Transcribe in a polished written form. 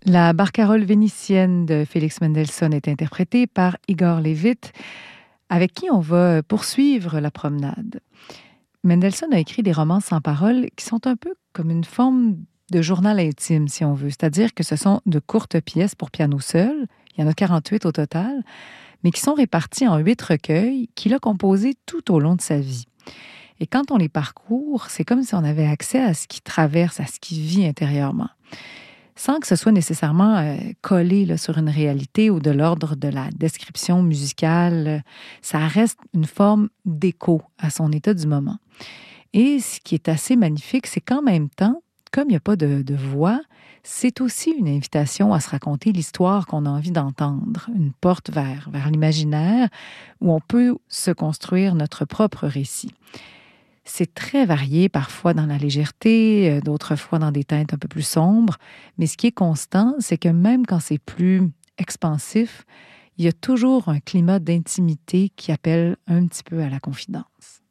La barcarolle vénitienne de Félix Mendelssohn est interprétée par Igor Levit, avec qui on va poursuivre la promenade. Mendelssohn a écrit des romans sans paroles qui sont un peu comme une forme de journal intime, si on veut. C'est-à-dire que ce sont de courtes pièces pour piano seul, il y en a 48 au total, mais qui sont réparties en 8 recueils qu'il a composés tout au long de sa vie. Et quand on les parcourt, c'est comme si on avait accès à ce qu'il traverse, à ce qu'il vit intérieurement, sans que ce soit nécessairement collé là, sur une réalité ou de l'ordre de la description musicale. Ça reste une forme d'écho à son état du moment. Et ce qui est assez magnifique, c'est qu'en même temps, comme il n'y a pas de voix, c'est aussi une invitation à se raconter l'histoire qu'on a envie d'entendre, une porte vers l'imaginaire où on peut se construire notre propre récit. C'est très varié, parfois dans la légèreté, d'autres fois dans des teintes un peu plus sombres. Mais ce qui est constant, c'est que même quand c'est plus expansif, il y a toujours un climat d'intimité qui appelle un petit peu à la confidence.